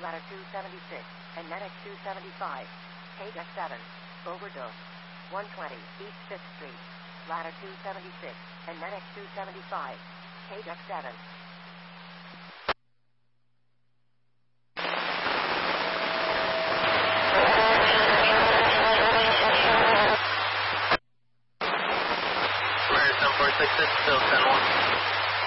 ladder 276, and NetX 275. KDEX 7, overdose. 120 East 5th Street, ladder 276, and NetX 275. KDEX 7. Square 7466, still 10-1.